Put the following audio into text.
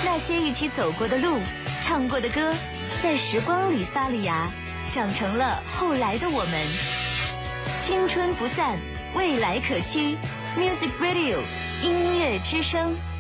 那些一起走过的路，唱过的歌，在时光里发了芽，长成了后来的我们。青春不散，未来可期。Music Radio， 音乐之声。